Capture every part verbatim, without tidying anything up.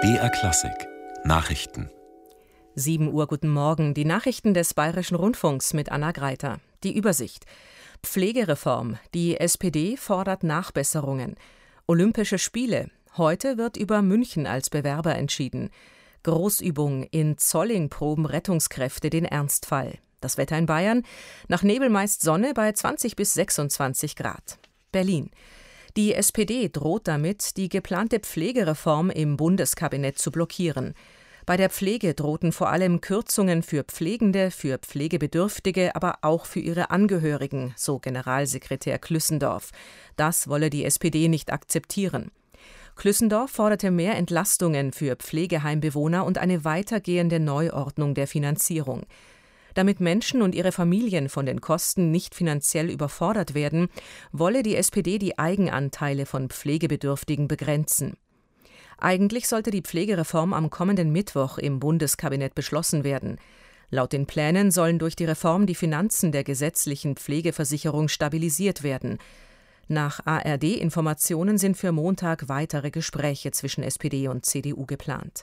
B R Klassik Nachrichten. sieben Uhr, guten Morgen. Die Nachrichten des Bayerischen Rundfunks mit Anna Greiter. Die Übersicht. Pflegereform. Die S P D fordert Nachbesserungen. Olympische Spiele. Heute wird über München als Bewerber entschieden. Großübung. In Zolling proben Rettungskräfte den Ernstfall. Das Wetter in Bayern. Nach Nebel meist Sonne bei zwanzig bis sechsundzwanzig Grad. Berlin. Die S P D droht damit, die geplante Pflegereform im Bundeskabinett zu blockieren. Bei der Pflege drohten vor allem Kürzungen für Pflegende, für Pflegebedürftige, aber auch für ihre Angehörigen, so Generalsekretär Klüssendorf. Das wolle die S P D nicht akzeptieren. Klüssendorf forderte mehr Entlastungen für Pflegeheimbewohner und eine weitergehende Neuordnung der Finanzierung. Damit Menschen und ihre Familien von den Kosten nicht finanziell überfordert werden, wolle die S P D die Eigenanteile von Pflegebedürftigen begrenzen. Eigentlich sollte die Pflegereform am kommenden Mittwoch im Bundeskabinett beschlossen werden. Laut den Plänen sollen durch die Reform die Finanzen der gesetzlichen Pflegeversicherung stabilisiert werden. Nach A R D-Informationen sind für Montag weitere Gespräche zwischen S P D und C D U geplant.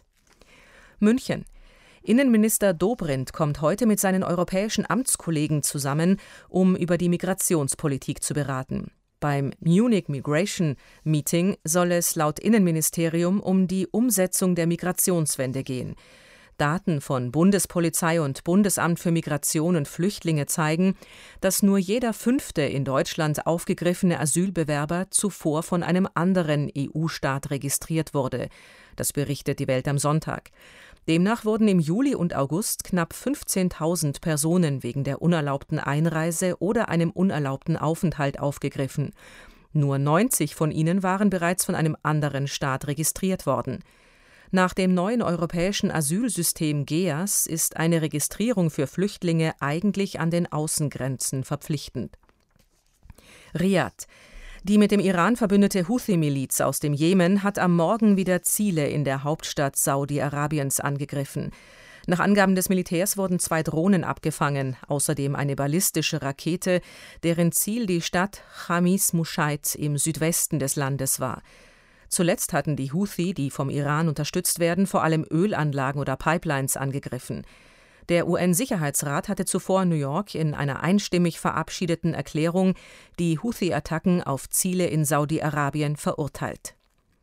München. Innenminister Dobrindt kommt heute mit seinen europäischen Amtskollegen zusammen, um über die Migrationspolitik zu beraten. Beim Munich Migration Meeting soll es laut Innenministerium um die Umsetzung der Migrationswende gehen. Daten von Bundespolizei und Bundesamt für Migration und Flüchtlinge zeigen, dass nur jeder fünfte in Deutschland aufgegriffene Asylbewerber zuvor von einem anderen E U-Staat registriert wurde. Das berichtet die Welt am Sonntag. Demnach wurden im Juli und August knapp fünfzehntausend Personen wegen der unerlaubten Einreise oder einem unerlaubten Aufenthalt aufgegriffen. Nur neunzig von ihnen waren bereits von einem anderen Staat registriert worden. Nach dem neuen europäischen Asylsystem G E A S ist eine Registrierung für Flüchtlinge eigentlich an den Außengrenzen verpflichtend. Riad. Die mit dem Iran verbündete Houthi-Miliz aus dem Jemen hat am Morgen wieder Ziele in der Hauptstadt Saudi-Arabiens angegriffen. Nach Angaben des Militärs wurden zwei Drohnen abgefangen, außerdem eine ballistische Rakete, deren Ziel die Stadt Chamis Muschait im Südwesten des Landes war. Zuletzt hatten die Houthi, die vom Iran unterstützt werden, vor allem Ölanlagen oder Pipelines angegriffen. Der U N-Sicherheitsrat hatte zuvor in New York in einer einstimmig verabschiedeten Erklärung die Houthi-Attacken auf Ziele in Saudi-Arabien verurteilt.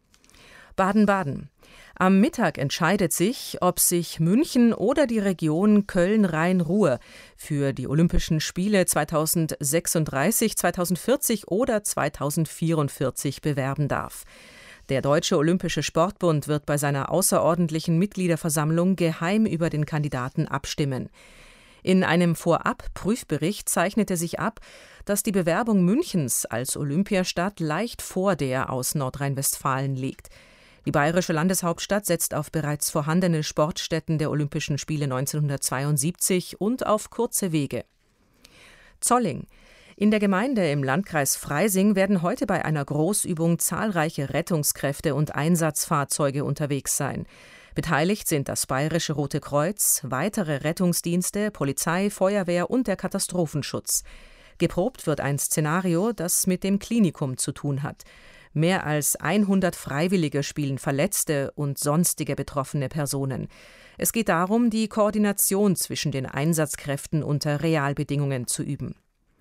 Baden-Baden. Am Mittag entscheidet sich, ob sich München oder die Region Köln-Rhein-Ruhr für die Olympischen Spiele zweitausendsechsunddreißig, zweitausendvierzig oder zweitausendvierundvierzig bewerben darf. Der Deutsche Olympische Sportbund wird bei seiner außerordentlichen Mitgliederversammlung geheim über den Kandidaten abstimmen. In einem Vorab-Prüfbericht zeichnete sich ab, dass die Bewerbung Münchens als Olympiastadt leicht vor der aus Nordrhein-Westfalen liegt. Die bayerische Landeshauptstadt setzt auf bereits vorhandene Sportstätten der Olympischen Spiele neunzehnhundertzweiundsiebzig und auf kurze Wege. Zolling. In der Gemeinde im Landkreis Freising werden heute bei einer Großübung zahlreiche Rettungskräfte und Einsatzfahrzeuge unterwegs sein. Beteiligt sind das Bayerische Rote Kreuz, weitere Rettungsdienste, Polizei, Feuerwehr und der Katastrophenschutz. Geprobt wird ein Szenario, das mit dem Klinikum zu tun hat. Mehr als hundert Freiwillige spielen Verletzte und sonstige betroffene Personen. Es geht darum, die Koordination zwischen den Einsatzkräften unter Realbedingungen zu üben.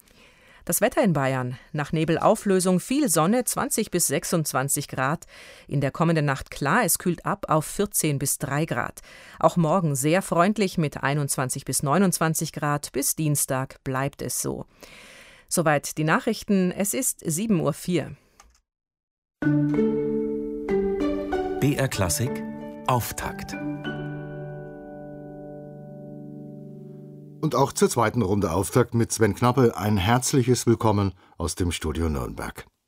Das Wetter in Bayern. Nach Nebelauflösung viel Sonne, zwanzig bis sechsundzwanzig Grad. In der kommenden Nacht klar, es kühlt ab auf vierzehn bis drei Grad. Auch morgen sehr freundlich mit einundzwanzig bis neunundzwanzig Grad. Bis Dienstag bleibt es so. Soweit die Nachrichten. Es ist sieben Uhr vier. B R Klassik Auftakt. Und auch zur zweiten Runde Auftakt mit Sven Knappe ein herzliches Willkommen aus dem Studio Nürnberg.